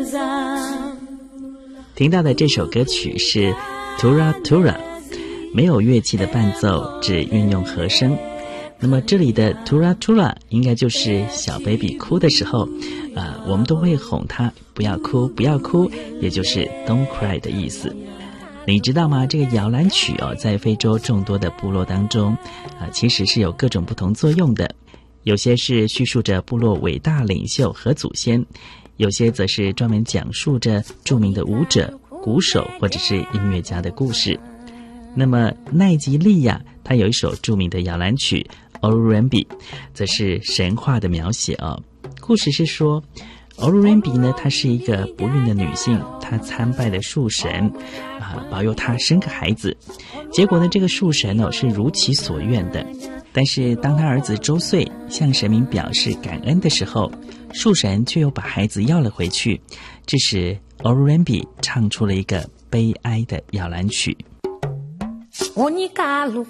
听到的这首歌曲是 Tura Tura， 没有乐器的伴奏，只运用和声。那么这里的 Tura Tura 应该就是小 baby 哭的时候，我们都会哄他不要哭不要哭，也就是 Don't cry 的意思。你知道吗？这个摇篮曲在非洲众多的部落当中，其实是有各种不同作用的。有些是叙述着部落伟大领袖和祖先，有些则是专门讲述着著名的舞者、鼓手或者是音乐家的故事。那么奈及利亚它有一首著名的摇篮曲 Orurembi， 则是神话的描写故事是说Orurembi 呢，她是一个不孕的女性，她参拜了树神保佑她生个孩子。结果呢，这个树神是如其所愿的，但是当她儿子周岁向神明表示感恩的时候，树神却又把孩子要了回去，这时 Orurembi 唱出了一个悲哀的摇篮曲。